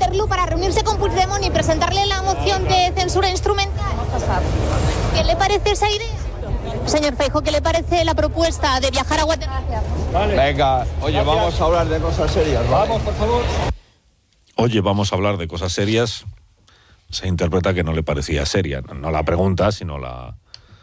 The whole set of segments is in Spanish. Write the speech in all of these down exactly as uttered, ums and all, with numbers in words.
Waterloo para reunirse con Puigdemont y presentarle la moción de censura instrumental. ¿Qué le parece esa idea? Señor Feijóo, ¿qué le parece la propuesta de viajar a Waterloo? Vale. Venga, oye, gracias. Vamos a hablar de cosas serias, ¿vale? Vamos, por favor. Oye, vamos a hablar de cosas serias. Se interpreta que no le parecía seria. No la pregunta, sino la,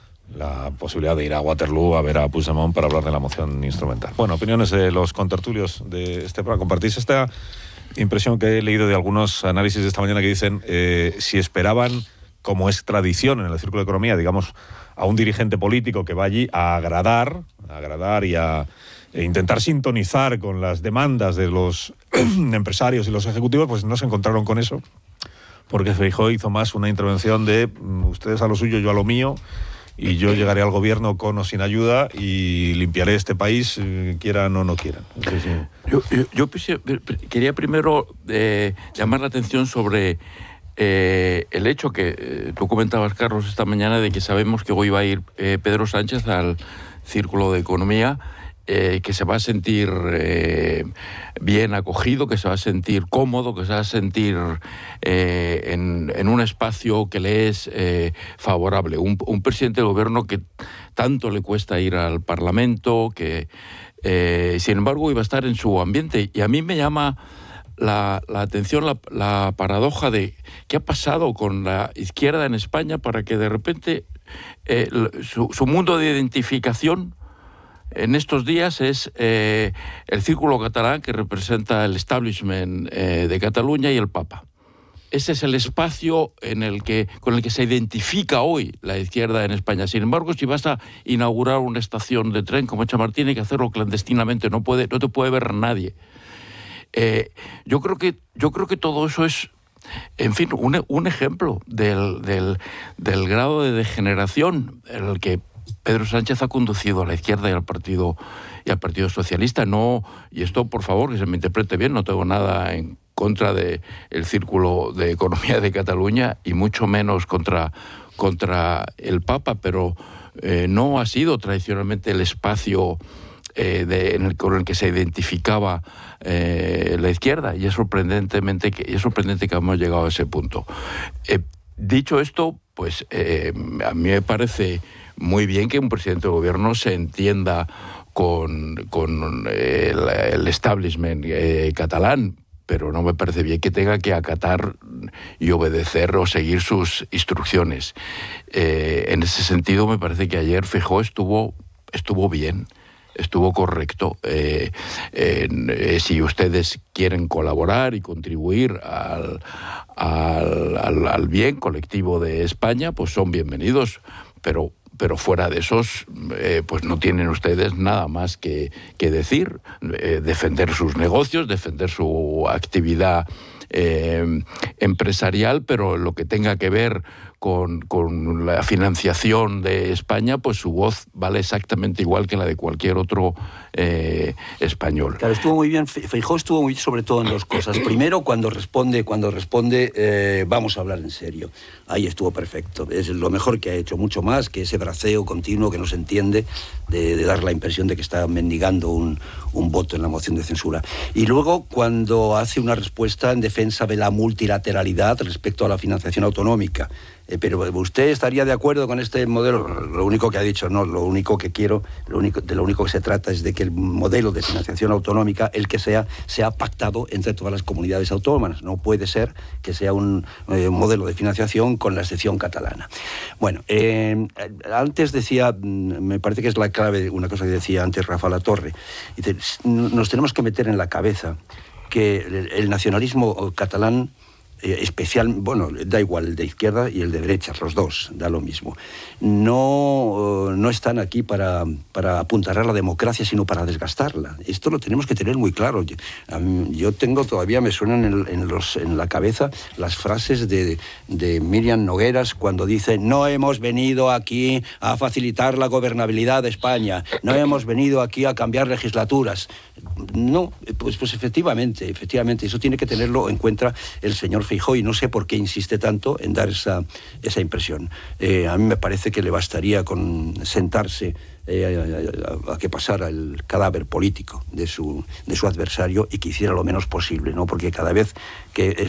la posibilidad de ir a Waterloo a ver a Puigdemont para hablar de la moción instrumental. Bueno, opiniones de los contertulios de este programa. ¿Compartís esta impresión que he leído de algunos análisis de esta mañana que dicen eh, si esperaban, como es tradición en el Círculo de Economía, digamos, a un dirigente político que va allí a agradar, a agradar y a e intentar sintonizar con las demandas de los empresarios y los ejecutivos, pues no se encontraron con eso, porque Feijóo hizo más una intervención de ustedes a lo suyo, yo a lo mío, y yo llegaré al gobierno con o sin ayuda y limpiaré este país, quieran o no quieran. Sí, sí. Yo, yo, yo quería primero eh, llamar la atención sobre eh, el hecho que eh, tú comentabas, Carlos, esta mañana, de que sabemos que hoy va a ir eh, Pedro Sánchez al Círculo de Economía, Eh, que se va a sentir eh, bien acogido, que se va a sentir cómodo, que se va a sentir eh, en, en un espacio que le es eh, favorable. Un, un presidente de gobierno que tanto le cuesta ir al Parlamento, que eh, sin embargo iba a estar en su ambiente. Y a mí me llama la, la atención la, la paradoja de qué ha pasado con la izquierda en España para que de repente eh, su, su mundo de identificación en estos días es eh, el Círculo Catalán, que representa el establishment eh, de Cataluña, y el Papa. Ese es el espacio en el que, con el que se identifica hoy la izquierda en España. Sin embargo, si vas a inaugurar una estación de tren como Chamartín, hay que hacerlo clandestinamente, no, puede, no te puede ver nadie. Eh, yo, creo que, yo creo que todo eso es, en fin, un, un ejemplo del, del, del grado de degeneración en el que Pedro Sánchez ha conducido a la izquierda y al Partido y al Partido Socialista. No, y esto, por favor, que se me interprete bien, no tengo nada en contra del Círculo de Economía de Cataluña y mucho menos contra, contra el Papa, pero eh, no ha sido tradicionalmente el espacio eh, de, en el, con el que se identificaba eh, la izquierda, y es sorprendentemente que, es sorprendente que hemos llegado a ese punto. Eh, dicho esto, pues eh, a mí me parece muy bien que un presidente de gobierno se entienda con, con eh, el, el establishment eh, catalán, pero no me parece bien que tenga que acatar y obedecer o seguir sus instrucciones. Eh, en ese sentido, me parece que ayer Feijóo estuvo, estuvo bien, estuvo correcto. Eh, eh, si ustedes quieren colaborar y contribuir al, al, al, al bien colectivo de España, pues son bienvenidos, pero pero fuera de esos, eh, pues no tienen ustedes nada más que, que decir, eh, defender sus negocios, defender su actividad eh, empresarial, pero lo que tenga que ver con, con la financiación de España, pues su voz vale exactamente igual que la de cualquier otro eh, español. Claro, estuvo muy bien. Feijóo estuvo muy bien, sobre todo en dos cosas. Primero, cuando responde, cuando responde, eh, vamos a hablar en serio. Ahí estuvo perfecto. Es lo mejor que ha hecho, mucho más que ese braceo continuo que no se entiende de, de dar la impresión de que está mendigando un, un voto en la moción de censura. Y luego, cuando hace una respuesta en defensa de la multilateralidad respecto a la financiación autonómica. Eh, pero ¿usted estaría de acuerdo con este modelo? Lo único que ha dicho, no, lo único que quiero, lo único, de lo único que se trata es de que el modelo de financiación autonómica, el que sea, sea pactado entre todas las comunidades autónomas. No puede ser que sea un eh, modelo de financiación con la excepción catalana. Bueno, eh, antes decía, me parece que es la clave, una cosa que decía antes Rafa Latorre, dice, nos tenemos que meter en la cabeza que el, el nacionalismo catalán, Eh, especial, bueno, da igual el de izquierda y el de derecha, los dos, da lo mismo. No, no están aquí para, para apuntalar la democracia, sino para desgastarla. Esto lo tenemos que tener muy claro. Yo, yo tengo, todavía me suenan en, en, los, en la cabeza las frases de, de Miriam Nogueras cuando dice: no hemos venido aquí a facilitar la gobernabilidad de España, no hemos venido aquí a cambiar legislaturas. No, pues, pues efectivamente, efectivamente, eso tiene que tenerlo en cuenta el señor Feijóo, y no sé por qué insiste tanto en dar esa, esa impresión. Eh, a mí me parece que le bastaría con sentarse eh, a, a, a que pasara el cadáver político de su, de su adversario y que hiciera lo menos posible, ¿no? Porque cada vez que